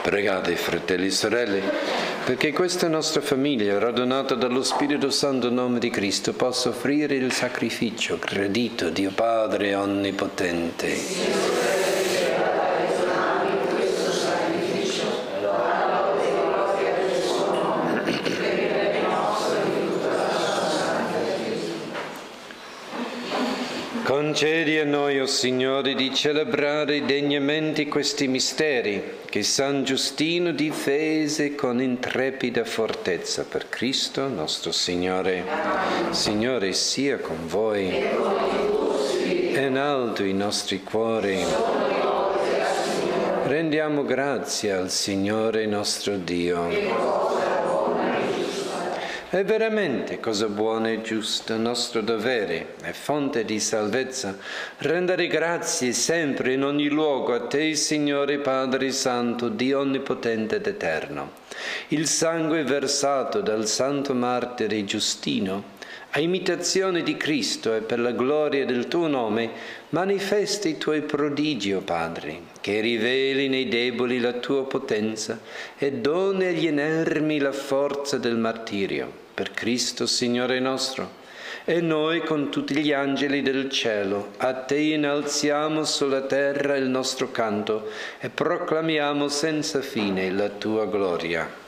Pregate, fratelli e sorelle, perché questa nostra famiglia, radunata dallo Spirito Santo in nome di Cristo, possa offrire il sacrificio gradito Dio Padre Onnipotente. Concedi a noi, o Signore, di celebrare degnamente questi misteri che San Giustino difese con intrepida fortezza per Cristo nostro Signore. Signore sia con voi e in alto i nostri cuori. Rendiamo grazie al Signore nostro Dio. È veramente cosa buona e giusta, nostro dovere e fonte di salvezza, rendere grazie sempre in ogni luogo a Te, Signore Padre Santo, Dio Onnipotente ed Eterno. Il sangue versato dal Santo Martire Giustino, a imitazione di Cristo e per la gloria del Tuo nome, manifesta i Tuoi prodigi, o Padre, che riveli nei deboli la Tua potenza e doni agli inermi la forza del martirio. Per Cristo, Signore nostro. E noi con tutti gli angeli del cielo a Te innalziamo sulla terra il nostro canto e proclamiamo senza fine la Tua gloria.